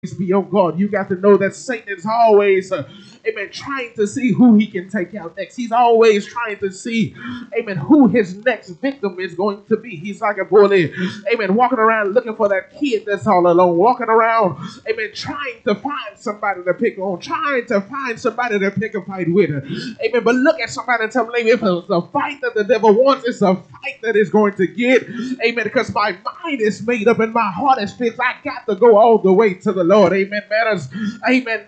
be on guard. You got to know that Satan is always, amen, trying to see who he can take out next. He's always trying to see, amen, who his next victim is going to be. He's like a bully, amen, walking around looking for that kid that's all alone, walking around, amen, trying to find somebody to pick on, trying to find somebody to pick a fight with. Amen. But look at somebody and tell them, if it's a fight that the devil wants, it's a fight that is going to get, amen, because my mind is made up and my heart is fixed. I got to go all the way to the Lord. Amen. Matters. Amen.